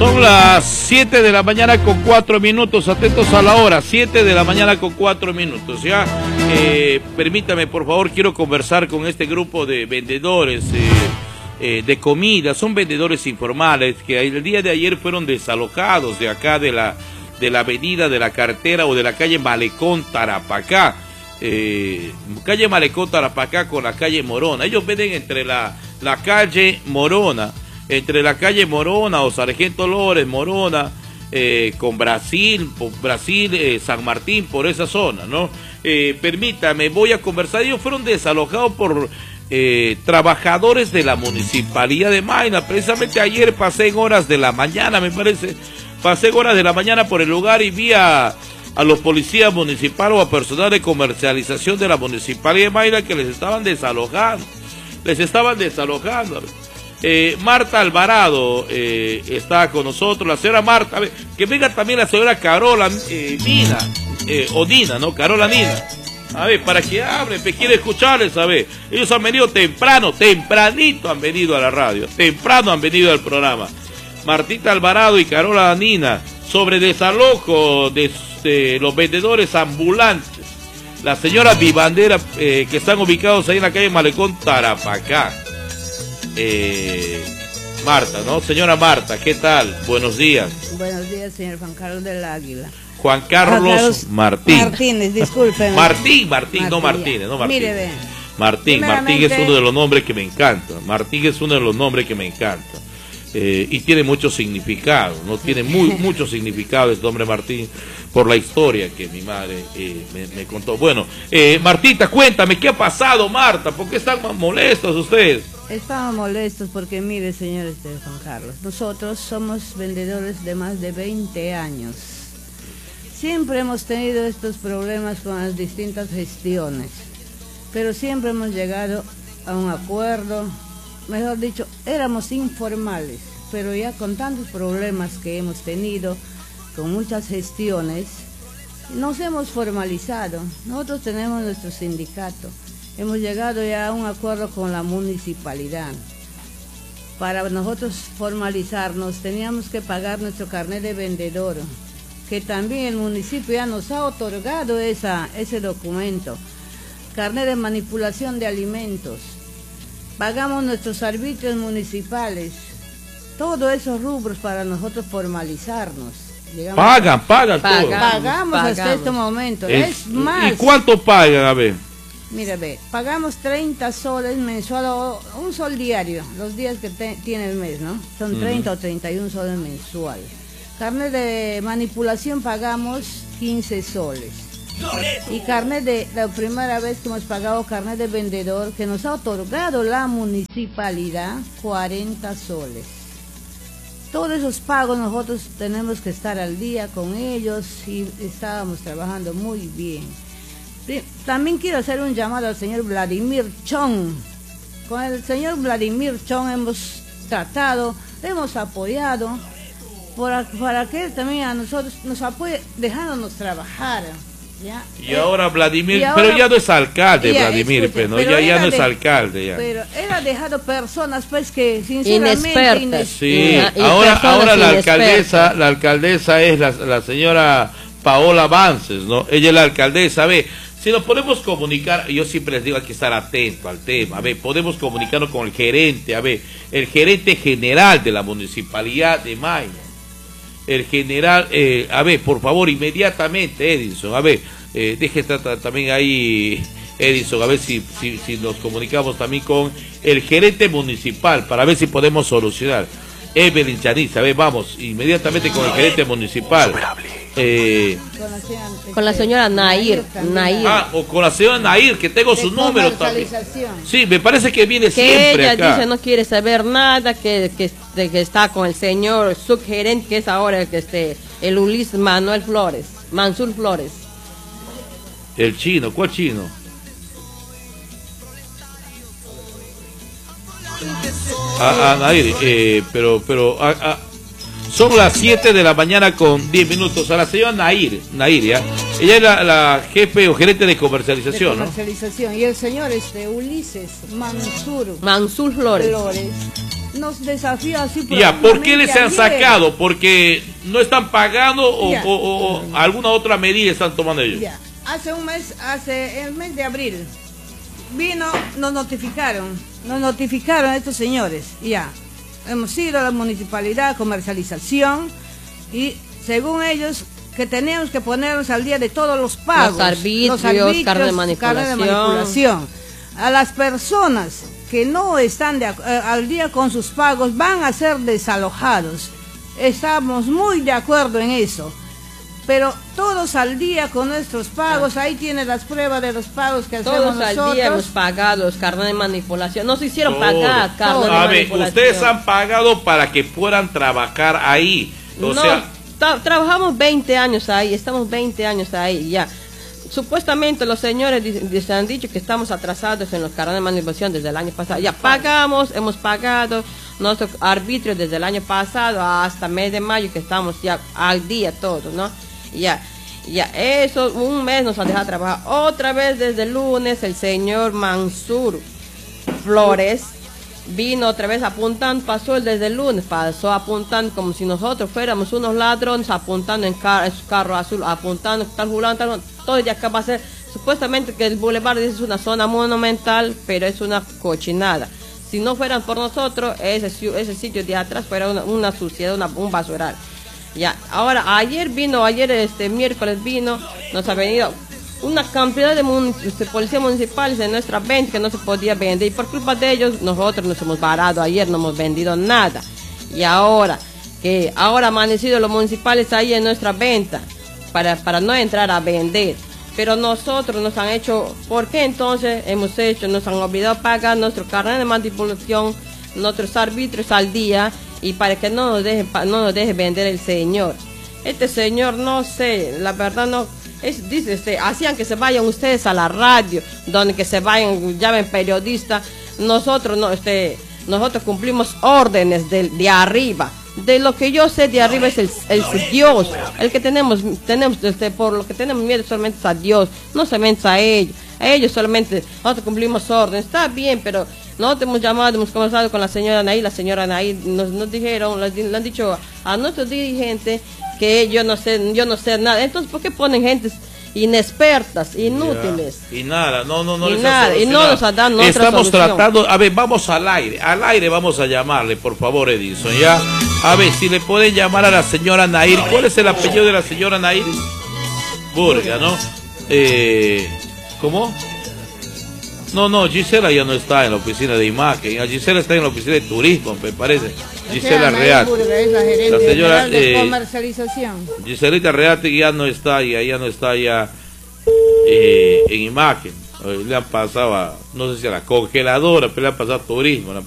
Son las 7 de la mañana con 4 minutos, atentos a la hora, 7 de la mañana con 4 minutos, ¿ya? Permítame, por favor, quiero conversar con este grupo de vendedores de comida. Son vendedores informales que el día de ayer fueron desalojados de acá de la avenida de la Cartera o de la calle Malecón Tarapacá. Calle Malecón Tarapacá con la calle Morona. Ellos venden entre la calle Morona, o Sargento Lores, Morona, con Brasil, San Martín, por esa zona, ¿no? Permítame, voy a conversar. Ellos fueron desalojados por trabajadores de la Municipalidad de Mayna. Precisamente ayer pasé en horas de la mañana, me parece. Pasé en horas de la mañana por el lugar y vi a los policías municipales o a personal de comercialización de la Municipalidad de Mayna que les estaban desalojando. Marta Alvarado está con nosotros, la señora Marta, a ver, que venga también la señora Carola Nina, ¿no? Carola Nina, a ver, para que hablen, quiere escucharles, a ver, ellos han venido tempranito han venido a la radio, temprano han venido al programa, Martita Alvarado y Carola Nina, sobre desalojo de los vendedores ambulantes, la señora Vivandera, que están ubicados ahí en la calle Malecón Tarapacá. Marta, ¿no? Señora Marta, ¿qué tal? Buenos días. Buenos días, señor Juan Carlos del Águila. Juan Carlos Martínez, disculpen. Martín, no Martínez. Mire, ve. Martín es uno de los nombres que me encanta. Y tiene mucho significado, ¿no? Tiene mucho significado este nombre Martín, por la historia que mi madre me contó. Bueno, Martita, cuéntame, ¿qué ha pasado, Marta? ¿Por qué están molestos ustedes? Estamos molestos porque, mire, señor Juan Carlos, nosotros somos vendedores de más de 20 años. Siempre hemos tenido estos problemas con las distintas gestiones, pero siempre hemos llegado a un acuerdo. Mejor dicho, éramos informales, pero ya con tantos problemas que hemos tenido, con muchas gestiones, nos hemos formalizado. Nosotros tenemos nuestro sindicato, hemos llegado ya a un acuerdo con la municipalidad. Para nosotros formalizarnos teníamos que pagar nuestro carnet de vendedor, que también el municipio ya nos ha otorgado ese documento, carnet de manipulación de alimentos. Pagamos nuestros arbitrios municipales, todos esos rubros para nosotros formalizarnos. Pagan todo. Pagamos hasta este momento. Es más. ¿Y cuánto pagan? A ver. Mira, ve, pagamos 30 soles mensual o un sol diario, los días que tiene el mes, ¿no? Son 30 o 31 soles mensual. Carnet de manipulación pagamos 15 soles. Y carnet de, la primera vez que hemos pagado carnet de vendedor que nos ha otorgado la municipalidad, 40 soles. Todos esos pagos nosotros tenemos que estar al día con ellos y estábamos trabajando muy bien. También quiero hacer un llamado al señor Vladimir Chong. Con el señor Vladimir Chong hemos tratado, hemos apoyado para que él también a nosotros nos apoye dejándonos trabajar. ¿Ya? Y ahora Vladimir, pero ya no es alcalde Vladimir, ¿no? Ya no es alcalde ya. Pero él ha dejado personas pues que sinceramente inexpertas. Sí, ahora la alcaldesa es la señora Paola Vances, ¿no? Ella es la alcaldesa, ve. Si nos podemos comunicar, yo siempre les digo hay que estar atento al tema, a ver, podemos comunicarnos con el gerente, a ver, el gerente general de la Municipalidad de Mayna. El general, a ver, por favor, inmediatamente, Edison, a ver, deje estar también ahí, Edison, a ver si nos comunicamos también con el gerente municipal para ver si podemos solucionar. Evelyn Chaniz, a ver, vamos, inmediatamente con el gerente municipal. Con la señora Nair. O con la señora Nair, que tengo su número también. Sí, me parece que viene siempre ella acá. Dice no quiere saber nada, que está con el señor subgerente, que es ahora el Ulises Mansur Flores. El chino, ¿cuál chino? Nair, pero son las 7 de la mañana con 10 minutos. A la señora Nair, ¿ya? Ella es la jefe o gerente de comercialización, ¿no? Y el señor Ulises Mansur Flores. nos desafía así. Ya, ¿por qué les han ayer. sacado? ¿Porque no están pagando Ya. o alguna otra medida están tomando ellos? Ya, hace el mes de abril, nos notificaron a estos señores, ya, hemos ido a la municipalidad, comercialización, y según ellos, que teníamos que ponernos al día de todos los pagos. Los arbitrios, carne de manipulación. A las personas que no están al día con sus pagos van a ser desalojados. Estamos muy de acuerdo en eso. Pero todos al día con nuestros pagos, ahí tiene las pruebas de los pagos que hacemos Todos nosotros. al día hemos pagado carne de manipulación. Nos hicieron Todo. pagar carne de A ver, manipulación. ustedes han pagado para que puedan trabajar ahí. O sea, trabajamos 20 años ahí, estamos 20 años ahí ya. Supuestamente los señores se han dicho que estamos atrasados en los carnes de manipulación desde el año pasado. Ya pagamos, hemos pagado nuestro arbitrio desde el año pasado hasta mes de mayo, que estamos ya al día todos, ¿no? Ya eso, un mes nos han dejado trabajar. Otra vez desde el lunes el señor Mansur Flores vino otra vez apuntando, pasó desde el lunes, pasó apuntando como si nosotros fuéramos unos ladrones, apuntando en su carro azul, apuntando tal fulano, todo ya acá va a ser, supuestamente que el Boulevard es una zona monumental, pero es una cochinada. Si no fueran por nosotros, ese sitio de atrás fuera una suciedad, un basural. Ya, ahora, ayer miércoles vino, nos ha venido una cantidad de policías municipales en nuestra venta que no se podía vender, y por culpa de ellos nosotros nos hemos varado ayer, no hemos vendido nada. Y ahora ha amanecido los municipales ahí en nuestra venta para no entrar a vender, pero nosotros nos han hecho, ¿por qué entonces nos han olvidado pagar nuestro carnet de manipulación, nuestros arbitrios al día, y para que no nos deje vender el señor? Este señor, no sé, la verdad no. Dice, hacían que se vayan ustedes a la radio, donde que se vayan, llamen periodistas. Nosotros nosotros cumplimos órdenes de arriba. De lo que yo sé de arriba es el Dios, el que tenemos por lo que tenemos miedo solamente es a Dios, no solamente a ellos solamente nosotros cumplimos órdenes. Está bien, pero nosotros hemos llamado, hemos conversado con la señora Anaí nos dijeron, le han dicho a nuestros dirigentes que yo no sé nada. Entonces, ¿por qué ponen gentes inexpertas, inútiles? Ya. Y nada, no y les nada, y no nos dan otra Estamos solución. tratando, a ver, vamos al aire vamos a llamarle, por favor, Edison, ya. A ver, si le pueden llamar a la señora Nair. ¿Cuál es el apellido de la señora Nair? Burga, ¿no? ¿Cómo? No, Gisela ya no está en la oficina de imagen. Gisela está en la oficina de turismo, me parece. Gisela Real. Es la gerente La señora, general de comercialización. Giselita Reate ya no está en imagen. Le han pasado no sé si a la congeladora, pero le han pasado turismo.